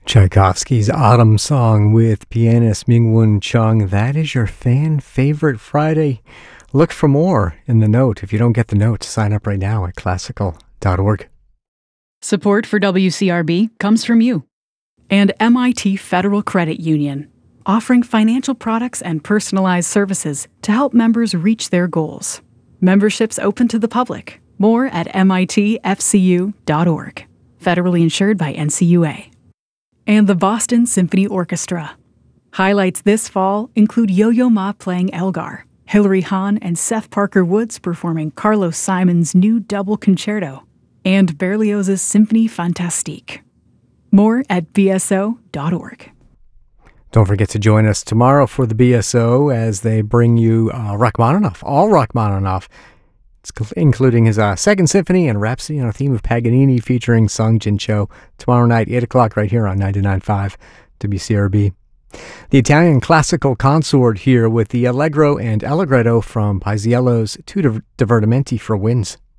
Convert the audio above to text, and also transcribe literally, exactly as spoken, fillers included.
Tchaikovsky's Autumn Song with pianist Mingwon Chung. That is your fan favorite Friday. Look for more in the note. If you don't get the note, sign up right now at classical dot org. Support for W C R B comes from you and M I T Federal Credit Union, offering financial products and personalized services to help members reach their goals. Memberships open to the public. More at M I T F C U dot org. Federally insured by N C U A. And the Boston Symphony Orchestra. Highlights this fall include Yo-Yo Ma playing Elgar, Hilary Hahn and Seth Parker Woods performing Carlos Simon's new double concerto, and Berlioz's Symphonie Fantastique. More at B S O dot org. Don't forget to join us tomorrow for the B S O as they bring you uh, Rachmaninoff, all Rachmaninoff, it's including his uh, Second Symphony and Rhapsody on a theme of Paganini featuring Sung Jin Cho tomorrow night, eight o'clock right here on ninety-nine point five W C R B. The Italian classical consort here with the Allegro and Allegretto from Paisiello's Two Divertimenti for Winds.